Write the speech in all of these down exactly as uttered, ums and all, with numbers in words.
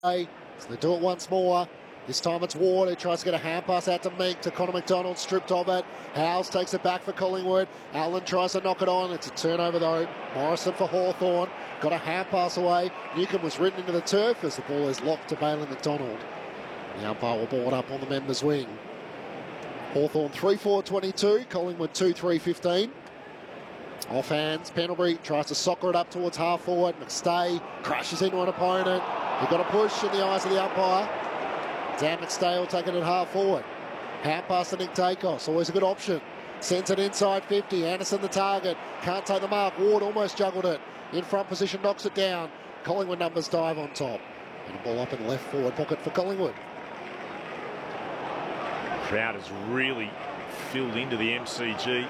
So they do it once more. This time it's Ward who tries to get a hand pass out to Meek, to Connor McDonald, stripped of it. Howes takes it back for Collingwood. Allen tries to knock it on. It's a turnover though. Morrison for Hawthorn. Got a hand pass away. Newcombe was ridden into the turf as the ball is locked to Bailey McDonald. The umpire will ball it up on the members' wing. Hawthorn three four twenty-two, Collingwood two three fifteen. Off hands, Pendlebury tries to soccer it up towards half forward. McStay crashes into an opponent. He got a push in the eyes of the umpire. Dan McStay will take it at half forward. Hand pass to Nick Dacos, always a good option. Sends it inside fifty. Anderson the target. Can't take the mark. Ward almost juggled it. In front position, knocks it down. Collingwood numbers dive on top. And a ball up in the left forward pocket for Collingwood. Crowd has really filled into the M C G.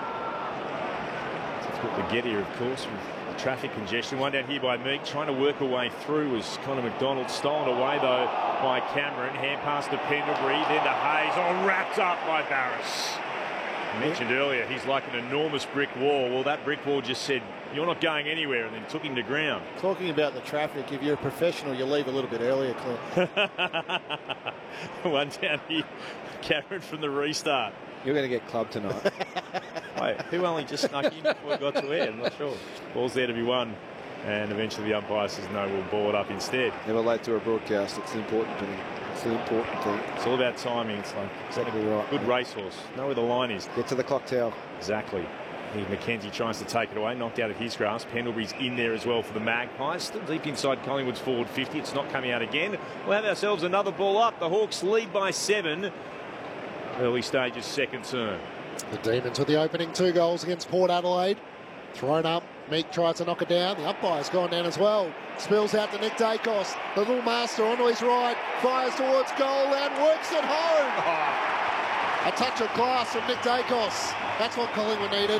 Difficult to get here, of course, with the traffic congestion. One down here by Meek, trying to work her way through was Connor McDonald. Stolen away, though, by Cameron. Hand pass to Pendlebury, then to Hayes. Oh, wrapped up by Barras. I mentioned earlier, he's like an enormous brick wall. Well, that brick wall just said, you're not going anywhere, and then took him to ground. Talking about the traffic, if you're a professional, you leave a little bit earlier, Clint. One down here, Cameron from the restart. You're going to get clubbed tonight. Wait, who only just snuck in before it got to air? I'm not sure. Ball's there to be won, and eventually the umpire says no, we'll ball it up instead. Never late to a broadcast. It's the important thing. It's the important thing. It's all about timing. It's like exactly right. Good racehorse. Know where the line is. Get to the clock tower. Exactly. Here, McKenzie tries to take it away, knocked out of his grasp. Pendlebury's in there as well for the Magpies. Still deep inside Collingwood's forward fifty. It's not coming out again. We'll have ourselves another ball up. The Hawks lead by seven. Early stages, second term. The Demons with the opening two goals against Port Adelaide. Thrown up. Meek tries to knock it down. The umpire's gone down as well. Spills out to Nick Dacos. The little master onto his right. Fires towards goal and works it home. Oh. A touch of glass from Nick Dacos. That's what Collingwood needed.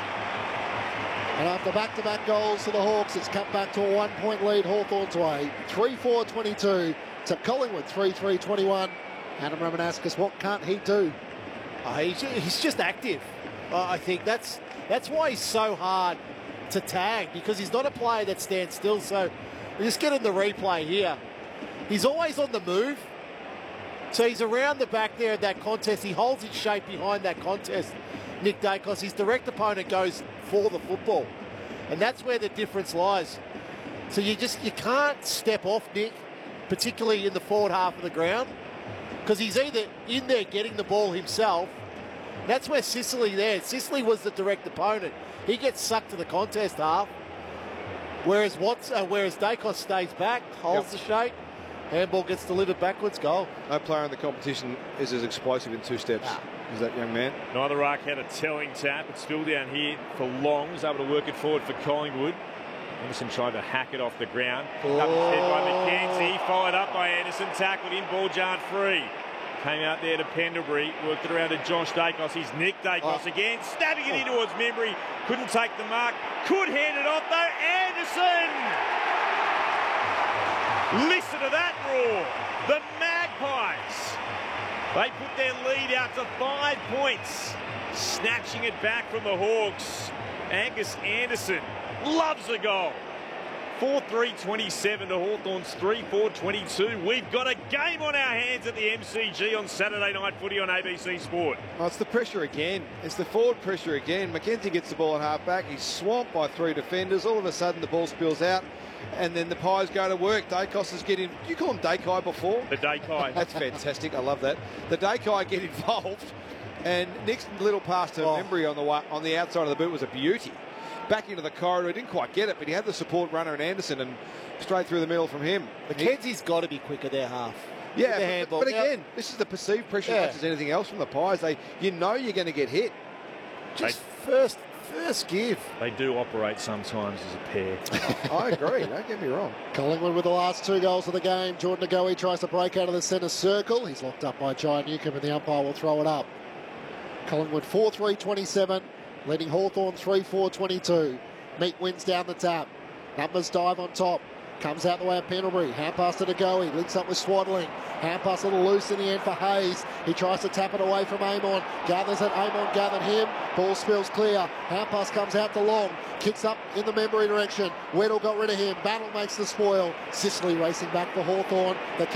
And after back-to-back goals for the Hawks, it's cut back to a one-point lead Hawthorn's way. three four twenty-two to Collingwood three three twenty-one. Adam Ramanauskas, what can't he do? Oh, he's, he's just active. Uh, I think that's that's why he's so hard to tag, because he's not a player that stands still. So we just get in the replay here. He's always on the move. So he's around the back there of that contest. He holds his shape behind that contest, Nick Dacos. His direct opponent goes for the football. And that's where the difference lies. So you just you can't step off Nick, particularly in the forward half of the ground, because he's either in there getting the ball himself. That's where Sicily there. Sicily was the direct opponent. He gets sucked to the contest half. Whereas Watts, uh, whereas Dacos stays back, holds yep. the shape. Handball gets delivered backwards, goal. No player in the competition is as explosive in two steps ah. as that young man. Neither Ark had a telling tap. It's still down here for Long. He's able to work it forward for Collingwood. Anderson tried to hack it off the ground. Oh. Up instead by McKenzie. Followed up by Anderson. Tackled him. Ball jarred free. Came out there to Pendlebury. Worked it around to Josh Dacos. He's Nick Dacos oh. again. Stabbing it oh. in towards Membry. Couldn't take the mark. Could hand it off though. Anderson! Listen to that roar. The Magpies. They put their lead out to five points. Snatching it back from the Hawks. Angus Anderson loves a goal. four three twenty-seven to Hawthorn's three four twenty-two. We've got a game on our hands at the M C G on Saturday Night Footy on A B C Sport. Oh, it's the pressure again. It's the forward pressure again. McKenzie gets the ball at half back. He's swamped by three defenders. All of a sudden the ball spills out. And then the Pies go to work. Dacos is getting... Did you call him Dakai before? The Dakai. That's fantastic. I love that. The Dakai get involved. And Nick's little pass to oh. Membry on the on the outside of the boot was a beauty. Back into the corridor. He didn't quite get it, but he had the support runner in Anderson and straight through the middle from him. McKenzie's got to be quicker there half. Yeah, but, but again, now, this is the perceived pressure yeah. as much as anything else from the Pies. They, you know you're going to get hit. Just they, first... First give. They do operate sometimes as a pair. I agree, don't get me wrong. Collingwood with the last two goals of the game. Jordan Agoe tries to break out of the centre circle. He's locked up by Jai Newcombe and the umpire will throw it up. Collingwood four three twenty-seven, leading Hawthorn three four twenty-two. Meek wins down the tap. Numbers dive on top. Comes out the way of Pendlebury. Hand pass to Degoe. Links up with Swaddling. Hand pass a little loose in the end for Hayes. He tries to tap it away from Amon. Gathers it. Amon gathered him. Ball spills clear. Hand pass comes out to Long. Kicks up in the Membury direction. Weddle got rid of him. Battle makes the spoil. Sicily racing back for Hawthorn. The